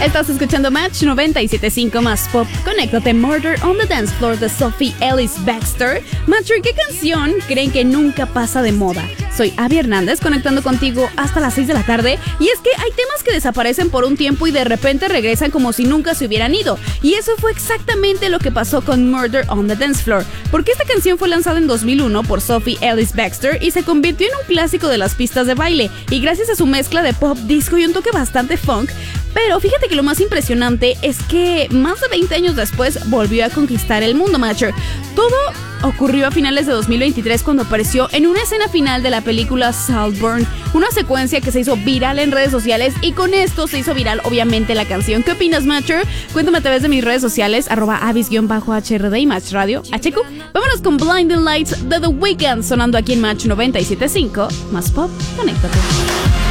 Estás escuchando Match 97.5 más pop. Conéctate. Murder on the Dance Floor de Sophie Ellis Bextor. Matcher, ¿qué canción creen que nunca pasa de moda? Soy Abby Hernández, conectando contigo hasta las 6 de la tarde. Y es que hay temas que desaparecen por un tiempo y de repente regresan como si nunca se hubieran ido. Y eso fue exactamente lo que pasó con Murder on the Dance Floor, porque esta canción fue lanzada en 2001 por Sophie Ellis Bextor y se convirtió en un clásico de las pistas de baile. Y gracias a su mezcla de pop, disco y un toque bastante funk. Pero fíjate que lo más impresionante es que más de 20 años después volvió a conquistar el mundo, Matcher. Todo ocurrió a finales de 2023 cuando apareció en una escena final de la película Saltburn, una secuencia que se hizo viral en redes sociales y con esto se hizo viral obviamente la canción. ¿Qué opinas, Matcher? Cuéntame a través de mis redes sociales, @avis_HRD y Match Radio HQ. Vámonos con Blinding Lights de The Weeknd sonando aquí en Match 97.5 más pop. Conéctate.